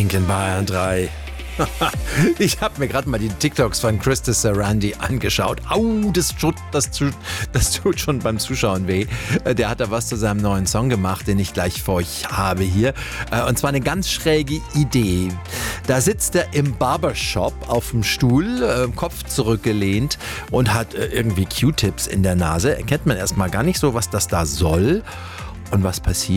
Franken Bayern 3. Ich habe mir gerade mal die TikToks von Christus Sarandi angeschaut. Au, das tut schon beim Zuschauen weh. Der hat da was zu seinem neuen Song gemacht, den ich gleich für euch habe hier. Und zwar eine ganz schräge Idee. Da sitzt er im Barbershop auf dem Stuhl, Kopf zurückgelehnt und hat irgendwie Q-Tips in der Nase. Erkennt man erstmal gar nicht so, was das da soll und was passiert.